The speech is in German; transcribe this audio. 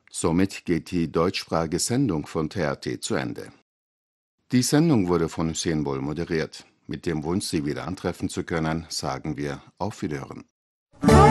Somit geht die deutschsprachige Sendung von TRT zu Ende. Die Sendung wurde von Hüseyin Bol moderiert. Mit dem Wunsch, Sie wieder antreffen zu können, sagen wir auf Wiederhören.